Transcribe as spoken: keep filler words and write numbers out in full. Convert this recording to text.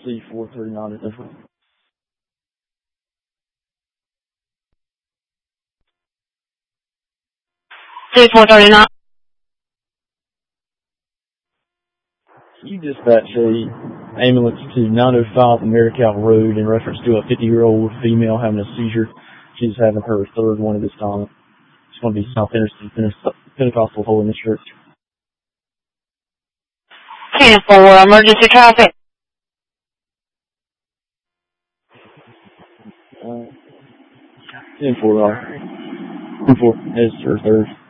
C four three nine. C four three nine. You dispatch a ambulance to nine oh five Americal Road in reference to a fifty-year-old female having a seizure. She's having her third one at this time. It's going to be South Pentecostal Holiness Church. ten four, emergency traffic. Uh, ten four, ten four, is her third.